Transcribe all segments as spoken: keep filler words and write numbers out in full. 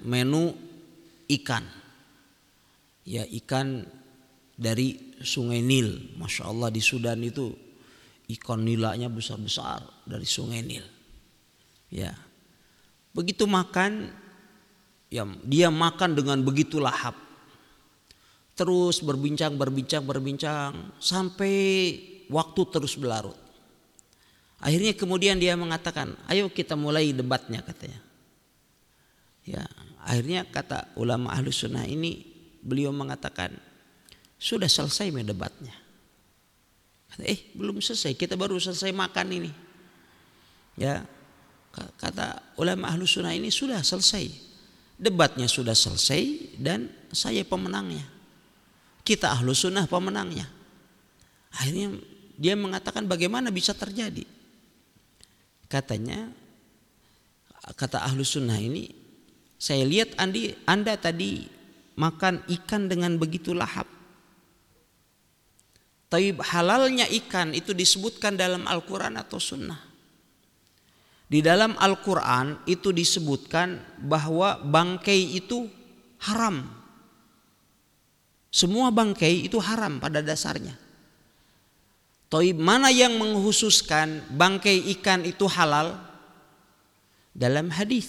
menu ikan. Ya, ikan dari Sungai Nil. Masya Allah, di Sudan itu ikan nilanya besar-besar dari Sungai Nil. Ya, begitu makan, ya dia makan dengan begitu lahap. Terus berbincang, berbincang, berbincang sampai waktu terus berlarut. Akhirnya kemudian dia mengatakan, ayo kita mulai debatnya, katanya. Ya, akhirnya kata ulama ahlu sunnah ini, beliau mengatakan, sudah selesai debatnya. Kata, eh belum selesai, kita baru selesai makan ini. Ya, kata ulama ahlu sunnah ini, sudah selesai. Debatnya sudah selesai dan saya pemenangnya. Kita ahlu sunnah pemenangnya. Akhirnya dia mengatakan, bagaimana bisa terjadi? Katanya, kata ahlu sunnah ini, saya lihat andi, anda tadi makan ikan dengan begitu lahap. Tapi halalnya ikan itu disebutkan dalam Al-Quran atau sunnah? Di dalam Al-Quran itu disebutkan bahwa bangkai itu haram. Semua bangkai itu haram pada dasarnya. Tapi mana yang menghususkan bangkai ikan itu halal? Dalam hadis.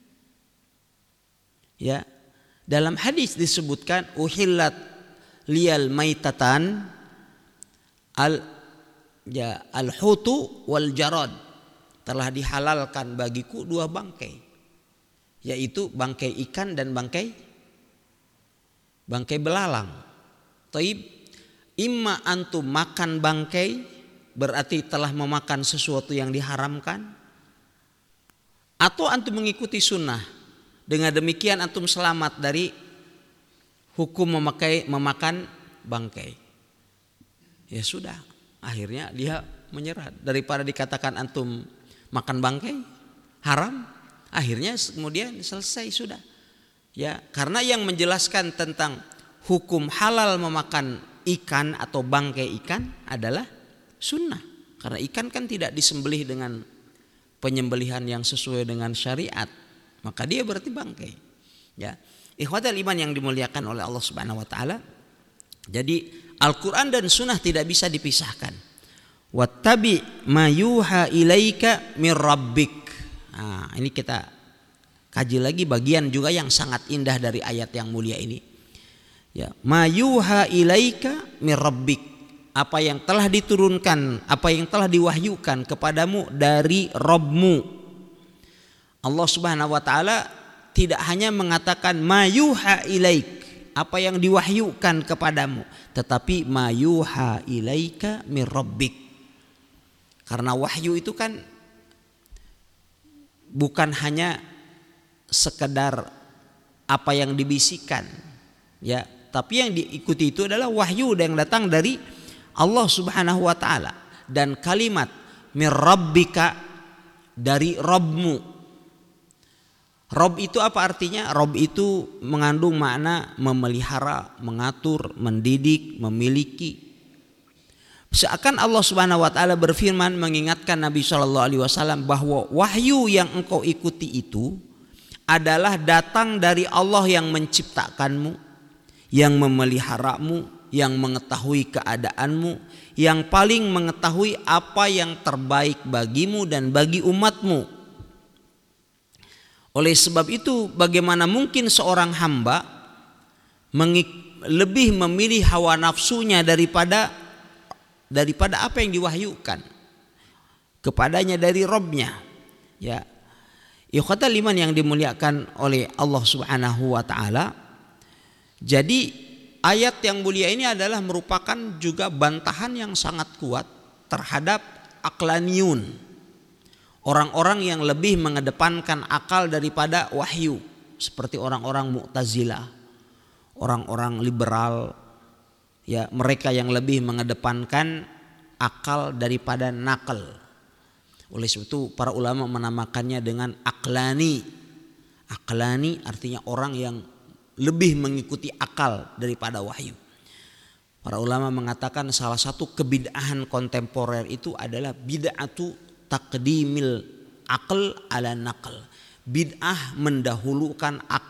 Ya, dalam hadis disebutkan uhillat liyal maitatan al ya al-hutu wal jarad. Telah dihalalkan bagiku dua bangkai, yaitu bangkai ikan dan bangkai bangkai belalang. Taib, imma antum makan bangkai berarti telah memakan sesuatu yang diharamkan, atau antum mengikuti sunnah. Dengan demikian antum selamat dari hukum memakai memakan bangkai. Ya sudah, akhirnya dia menyerah. Daripada dikatakan antum makan bangkai haram, akhirnya kemudian selesai sudah. Ya, karena yang menjelaskan tentang hukum halal memakan ikan atau bangkai ikan adalah sunnah. Karena ikan kan tidak disembelih dengan penyembelihan yang sesuai dengan syariat, maka dia berarti bangkai. Ya, ikhwatal iman yang dimuliakan oleh Allah Subhanahu wa taala. Jadi Al-Qur'an dan sunnah tidak bisa dipisahkan. Wattabi ma yuha ilaika mir rabbik. Nah, ini kita kaji lagi bagian juga yang sangat indah dari ayat yang mulia ini. Ya, mayuha ilaika mir rabbik, apa yang telah diturunkan, apa yang telah diwahyukan kepadamu dari Rabbmu. Allah Subhanahu wa taala tidak hanya mengatakan mayuha ilaik, apa yang diwahyukan kepadamu, tetapi mayuha ilaika mir rabbik. Karena wahyu itu kan bukan hanya sekedar apa yang dibisikkan, ya, tapi yang diikuti itu adalah wahyu yang datang dari Allah Subhanahu wa taala, dan kalimat mir rabbika, dari Rabbmu. Rabb itu apa artinya? Rabb itu mengandung makna memelihara, mengatur, mendidik, memiliki. Seakan Allah Subhanahu wa taala berfirman mengingatkan Nabi shallallahu alaihi wasallam bahwa wahyu yang engkau ikuti itu adalah datang dari Allah yang menciptakanmu, yang memeliharamu, yang mengetahui keadaanmu, yang paling mengetahui apa yang terbaik bagimu dan bagi umatmu. Oleh sebab itu, bagaimana mungkin seorang hamba mengik- lebih memilih hawa nafsunya daripada daripada apa yang diwahyukan kepadanya dari Rabbnya? Ya, ikhwatal iman yang dimuliakan oleh Allah Subhanahu wa taala. Jadi ayat yang mulia ini adalah merupakan juga bantahan yang sangat kuat terhadap aqlaniyun, orang-orang yang lebih mengedepankan akal daripada wahyu, seperti orang-orang Mu'tazilah, orang-orang liberal, ya, mereka yang lebih mengedepankan akal daripada nakal. Oleh sebab itu para ulama menamakannya dengan aqlani. Aqlani artinya orang yang lebih mengikuti akal daripada wahyu. Para ulama mengatakan salah satu kebid'ahan kontemporer itu adalah bid'atu taqdimil aql ala naql. Bid'ah mendahulukan